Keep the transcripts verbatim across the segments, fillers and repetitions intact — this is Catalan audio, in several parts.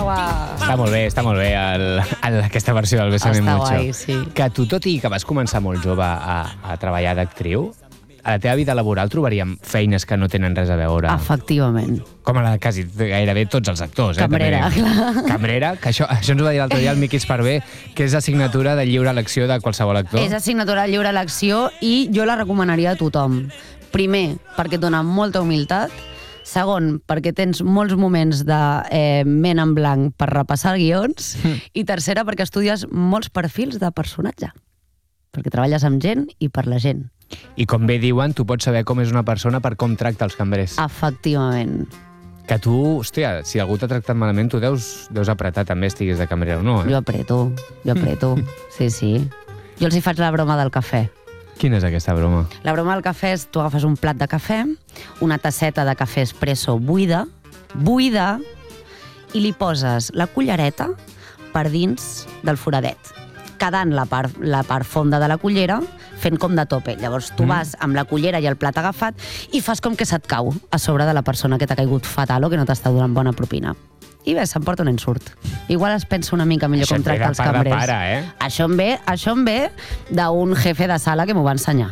guai. Està molt bé, està molt bé el, el, aquesta versió del Bésame Està Mucho. guai, sí. Que tu, tot i que vas començar molt jove a, a treballar d'actriu, a la teva vida laboral trobaríem feines que no tenen res a veure. Efectivament. Com a la, quasi gairebé tots els actors. Eh, Cambrera, també. clar. Cambrera, que això, això ens ho va dir l'altre dia el Miqui Esparvé, que és assignatura de lliure elecció de qualsevol actor. És assignatura de lliure elecció i jo la recomanaria a tothom. Primer, perquè et dona molta humilitat. Segon, perquè tens molts moments de eh, ment en blanc per repassar guions. Mm. I tercera, perquè estudies molts perfils de personatge. Perquè treballes amb gent i per la gent. I com bé diuen, tu pots saber com és una persona per com tracta els cambrers. Efectivament. Que tu, hòstia, si algú t'ha tractat malament, tu deus, deus apretar també, estiguis de cambrer o no, eh? Jo apreto, jo apreto. Sí, sí. Jo els hi faig la broma del cafè. Quina és aquesta broma? La broma del cafè és tu agafes un plat de cafè, una tasseta de cafè espresso buida, buida, i li poses la cullereta per dins del foradet, quedant la part, la part fonda de la cullera fent com de tope. Llavors tu vas amb la cullera i el plat agafat i fas com que se't cau a sobre de la persona que t'ha caigut fatal o que no t'està donant bona propina. I bé, s'emporta un ensurt. Igual es pensa una mica millor Això com tracta els et ve de part de cambrers. pare, eh? Això em ve, això em ve d'un jefe de sala que m'ho va ensenyar.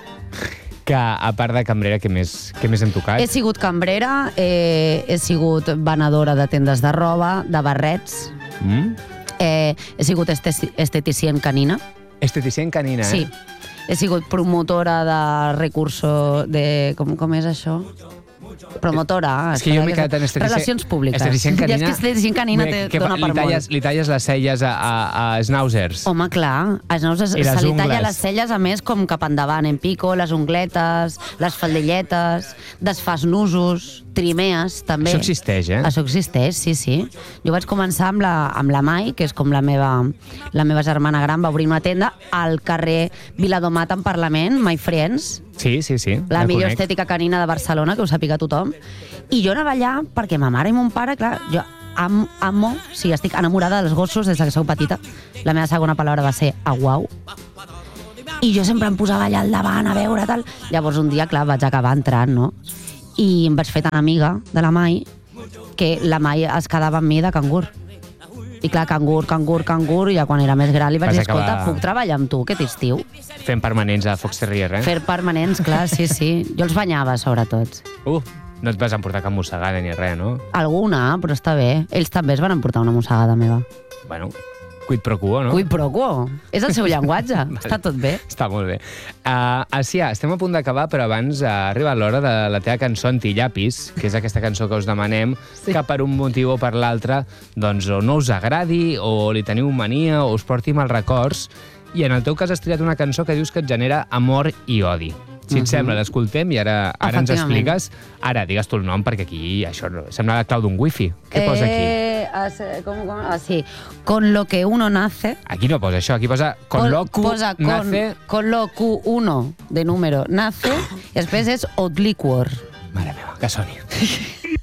Que, a part de cambrera, què més, què més hem tocat? He sigut cambrera, eh, he sigut venedora de tendes de roba, de barrets, Mm? eh, he sigut este- esteticient canina. Esteticient canina, eh? Sí. He sigut promotora de recursos... De, com, com és això? Promotora. És que jo m'he quedat en esteticient... Relacions públiques. Esteticient canina... Ja és que esteticient canina Bé, té, que dona li per talles, molt. li talles les celles a, a, a schnauzers. Home, clar, a nous se I les li talla ungles. les celles, a més, com cap endavant, en pico, les ungletes, les faldilletes, desfas nusos, trimees, també. Això existeix, eh? Això existeix, sí, sí. Jo vaig començar amb la, amb la Mai, que és com la meva, la meva germana gran, va obrir una tenda al carrer Viladomat en Parlament, My Friends, Sí, sí, sí. la millor conec. estètica canina de Barcelona, que ho sàpiga tothom. I jo anava allà perquè ma mare i mon pare, clar, jo am, amo, sí, estic enamorada dels gossos des que sou petita. La meva segona paraula va ser aguau. I jo sempre em posava allà al davant a veure tal. Llavors un dia, clar, vaig acabar entrant, no? I em vaig fer tan amiga de la Mai que la Mai es quedava amb mi de cangur. I clar, cangur, cangur, cangur, i ja quan era més gran li vaig Vas dir, escolta, acabar- puc treballar amb tu aquest estiu? Fent permanents a Fox Terrier, eh? Fer permanents, clar, sí, sí. Jo els banyava, sobretot. Uh, no et vas emportar cap mossegada ni res, no? Alguna, però està bé. Ells també es van emportar una mossegada meva. Bueno, quid pro quo, no? Ui, pro quo. És el seu llenguatge. Vale. Està tot bé. Està molt bé. Uh, Asia, estem a punt d'acabar, però abans uh, ha arribat l'hora de la teva cançó Antillapis, que és aquesta cançó que us demanem, Sí. que per un motiu o per l'altre doncs, o no us agradi, o li teniu mania, o us porti mal records. I en el teu cas has triat una cançó que dius que et genera amor i odi. Si et Mhm. sembla, l'escoltem i ara, ara ens Efectivament. expliques. Ara, digues tu el nom, perquè aquí això no, sembla la clau d'un wifi. Què posa aquí? Eh, as- com, com, ah, sí. Con lo que uno nace... Aquí no posa això, aquí posa con lo que posa con, nace... con lo Q uno de número nace, i després és Obliquor. Mare meva, que soni.